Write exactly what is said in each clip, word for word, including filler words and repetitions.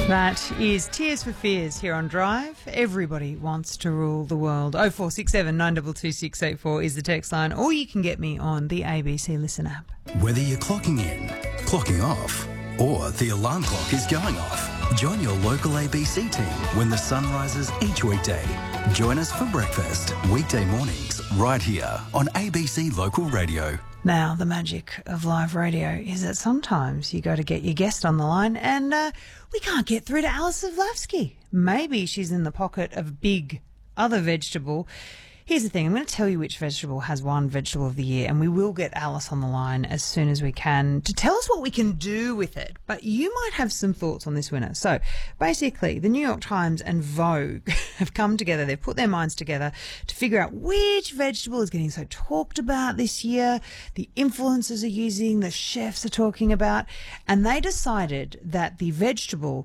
That is Tears for Fears here on Drive. Everybody wants to rule the world. oh four six seven, nine two two, six eight four is the text line, or you can get me on the A B C Listen app. Whether you're clocking in, clocking off, or the alarm clock is going off, join your local A B C team when the sun rises each weekday. Join us for breakfast, weekday mornings, right here on A B C Local Radio. Now, the magic of live radio is that sometimes you go to get your guest on the line and uh, we can't get through to Alice Zavlavsky. Maybe she's in the pocket of big other vegetable. Here's the thing, I'm going to tell you which vegetable has won Vegetable of the Year, and we will get Alice on the line as soon as we can to tell us what we can do with it. But you might have some thoughts on this winner. So basically, the New York Times and Vogue have come together, they've put their minds together to figure out which vegetable is getting so talked about this year, the influencers are using, the chefs are talking about, and they decided that the vegetable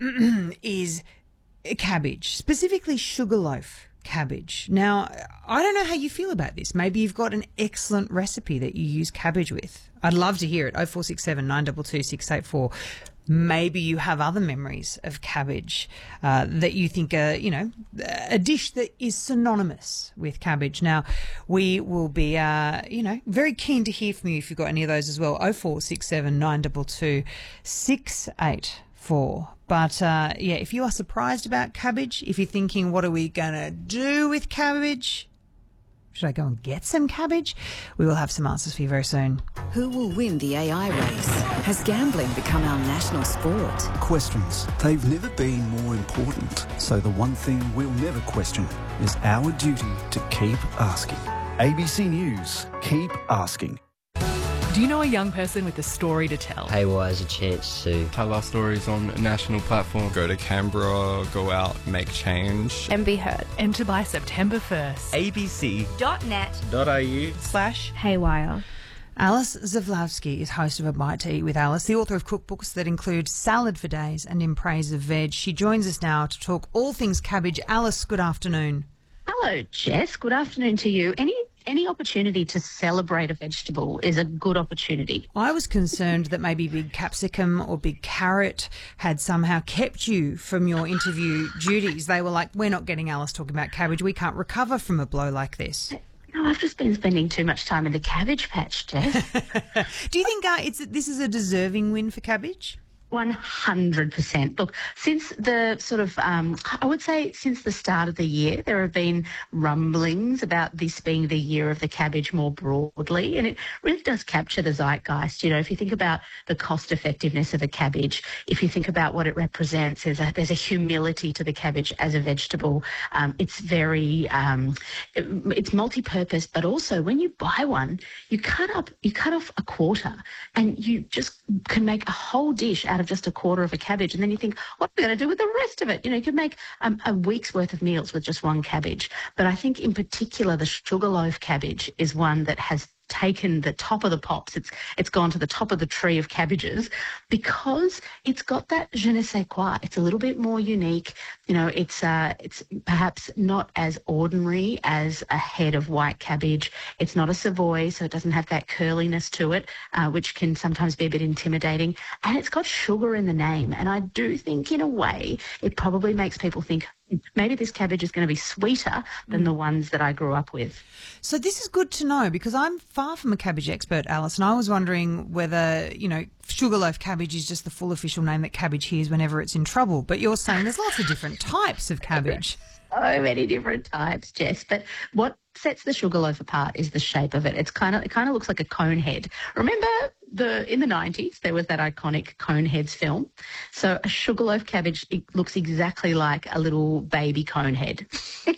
is cabbage, specifically sugarloaf cabbage. Now, I don't know how you feel about this. Maybe you've got an excellent recipe that you use cabbage with. I'd love to hear it. oh four six seven, nine two two, six eight four. Maybe you have other memories of cabbage uh, that you think are, you know, a dish that is synonymous with cabbage. Now, we will be, uh, you know, very keen to hear from you if you've got any of those as well. oh four six seven, nine two two, six eight four. But, uh, yeah, if you are surprised about cabbage, if you're thinking, what are we going to do with cabbage? Should I go and get some cabbage? We will have some answers for you very soon. Who will win the A I race? Has gambling become our national sport? Questions. They've never been more important. So the one thing we'll never question is our duty to keep asking. A B C News. Keep asking. Do you know a young person with a story to tell? Haywire is a chance to tell our stories on a national platform. Go to Canberra, go out, make change. And be heard. Enter by September first. abc.net.au slash Haywire. Alice Zavlavsky is host of A Bite to Eat with Alice, the author of cookbooks that include Salad for Days and In Praise of Veg. She joins us now to talk all things cabbage. Alice, good afternoon. Hello, Jess. Good afternoon to you. Any Any opportunity to celebrate a vegetable is a good opportunity. I was concerned that maybe big capsicum or big carrot had somehow kept you from your interview duties. They were like, we're not getting Alice talking about cabbage. We can't recover from a blow like this. No, I've just been spending too much time in the cabbage patch, Jess. Do you think uh, it's this is a deserving win for cabbage? one hundred percent. Look, since the sort of, um, I would say since the start of the year, there have been rumblings about this being the year of the cabbage more broadly, and it really does capture the zeitgeist. You know, if you think about the cost effectiveness of a cabbage, if you think about what it represents, there's a, there's a humility to the cabbage as a vegetable. Um, it's very, um, it, it's multi-purpose, but also when you buy one, you cut up, you cut off a quarter and you just can make a whole dish out of just a quarter of a cabbage, and then you think, what are we going to do with the rest of it? You know, you could make um, a week's worth of meals with just one cabbage. But I think in particular the sugarloaf cabbage is one that has taken the top of the pops. It's it's gone to the top of the tree of cabbages because it's got that je ne sais quoi. It's a little bit more unique. You know, it's uh, it's perhaps not as ordinary as a head of white cabbage. It's not a Savoy, so it doesn't have that curliness to it, uh, which can sometimes be a bit intimidating. And it's got sugar in the name. And I do think, in a way, it probably makes people think, maybe this cabbage is going to be sweeter than the ones that I grew up with. So this is good to know because I'm far from a cabbage expert, Alice, and I was wondering whether, you know, sugarloaf cabbage is just the full official name that cabbage hears whenever it's in trouble. But you're saying there's lots of different types of cabbage. So many different types, Jess. But what sets the sugarloaf apart is the shape of it. It's kind of it kind of looks like a cone head. Remember the in the nineties there was that iconic Coneheads film. So a sugarloaf cabbage, it looks exactly like a little baby conehead.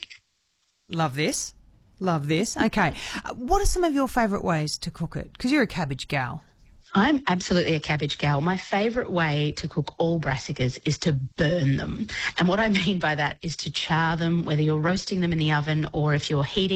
Love this. Love this. Okay. Uh, what are some of your favourite ways to cook it? Because you're a cabbage gal. I'm absolutely a cabbage gal. My favourite way to cook all brassicas is to burn them. And what I mean by that is to char them, whether you're roasting them in the oven or if you're heating